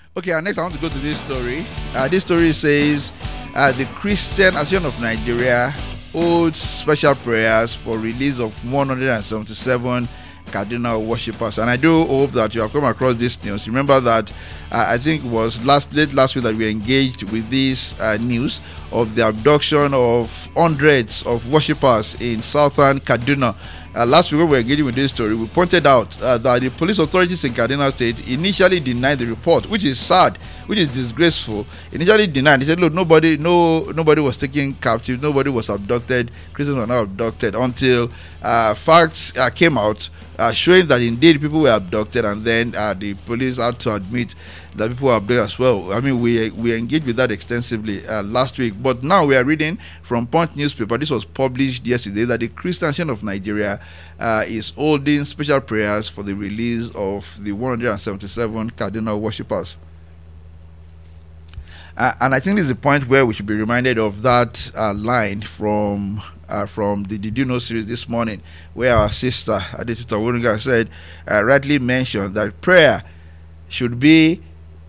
Okay, next I want to go to this story. This story says the Christian Association of Nigeria holds special prayers for release of 177 cardinal worshippers. And I do hope that you have come across this news. Remember that I think it was late last week that we engaged with this news of the abduction of hundreds of worshippers in southern Kaduna. Last week when we were engaging with this story, we pointed out that the police authorities in Kaduna State initially denied the report, which is sad, which is disgraceful. Initially denied. They said, look, nobody was taken captive, nobody was abducted, Christians were not abducted, until facts came out showing that indeed people were abducted, and then the police had to admit that people were abducted as well. I mean, we engaged with that extensively last week, but now we are reading from Punch newspaper. This was published yesterday, that the Christian Association of Nigeria is holding special prayers for the release of the 177 cardinal worshippers. And I think this is the point where we should be reminded of that line from the Did You Know series this morning, where our sister Adetita Woringa said, rightly mentioned, that prayer should not be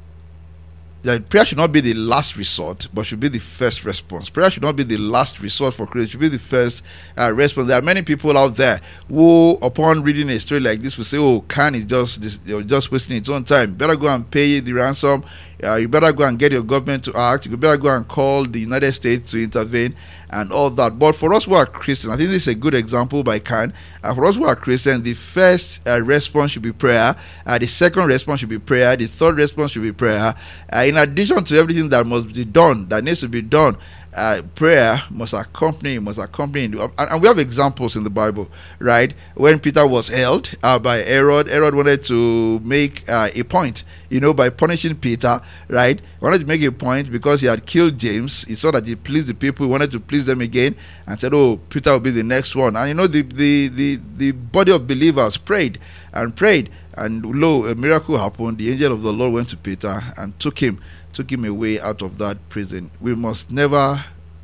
the last resort, but should be the first response. Prayer should not be the last resort for Christians, it should be the first response. There are many people out there who, upon reading a story like this, will say, oh, Khan is just wasting its own time. Better go and pay the ransom. You better go and get your government to act. You better go and call the United States to intervene and all that. But for us who are Christians, I think this is a good example by Khan. For us who are Christians, the first response should be prayer. The second response should be prayer. The third response should be prayer. In addition to everything that must be done, that needs to be done, prayer must accompany. And we have examples in the Bible, right? When Peter was held by Herod wanted to make a point, by punishing Peter, right? He wanted to make a point because he had killed James. He saw that he pleased the people. He wanted to please them again, and said, oh, Peter will be the next one. And the body of believers prayed, and lo, a miracle happened. The angel of the Lord went to Peter and took him away out of that prison. We must never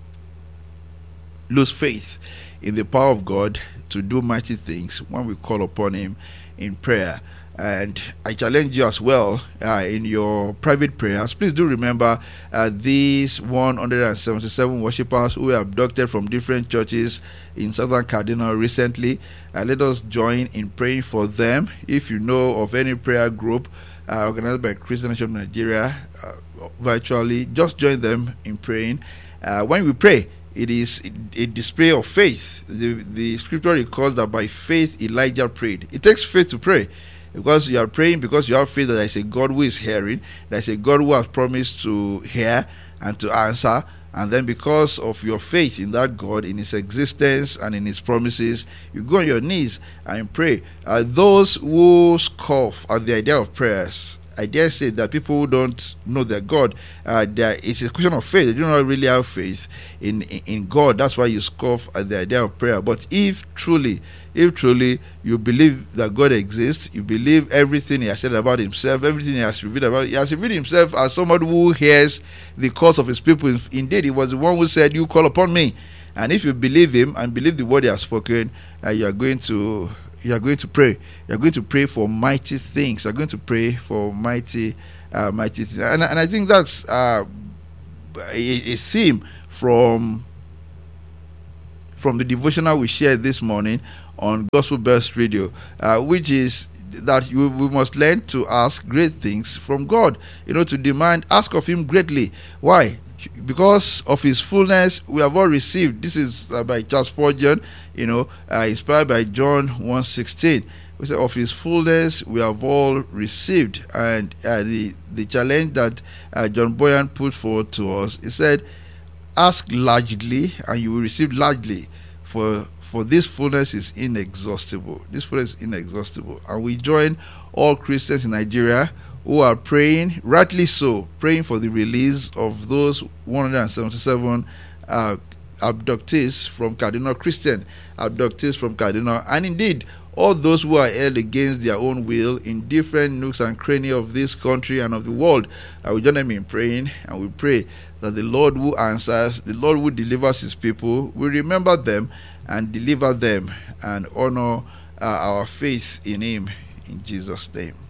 lose faith in the power of God to do mighty things when we call upon him in prayer. And I challenge you as well in your private prayers. Please do remember these 177 worshippers who were abducted from different churches in southern Kaduna recently. Let us join in praying for them. If you know of any prayer group organized by Christian Association of Nigeria virtually, just join them in praying. When we pray, it is a display of faith. The scripture records that by faith Elijah prayed. It takes faith to pray, because you are praying because you have faith that there is a God who is hearing, there is a God who has promised to hear and to answer. And then because of your faith in that God, in his existence and in his promises, you go on your knees and pray. Those who scoff at the idea of prayers, I dare say that people who don't know their God, it's a question of faith. They do not really have faith in God. That's why you scoff at the idea of prayer. But if truly you believe that God exists, you believe everything he has said about himself, everything he has revealed himself as someone who hears the calls of his people. Indeed, he was the one who said, you call upon me. And if you believe him and believe the word he has spoken, you are going to pray. You're going to pray for mighty things. You're going to pray for mighty things. And I think that's a theme from the devotional we shared this morning on Gospel Burst Radio, which is that we must learn to ask great things from God. To demand, ask of him greatly. Why? Because of his fullness we have all received. This is by Charles Spurgeon, inspired by John 1:16. We say, of his fullness we have all received. And the challenge that John Boyan put forward to us, he said, ask largely and you will receive largely, for this fullness is inexhaustible. This fullness is inexhaustible. And we join all Christians in Nigeria who are praying, rightly so, praying for the release of those 177 abductees from Kaduna, Christian abductees from Kaduna, and indeed all those who are held against their own will in different nooks and crannies of this country and of the world. We join them in praying, and we pray that the Lord who answers, the Lord who delivers his people, will remember them and deliver them and honor our faith in him, in Jesus' name.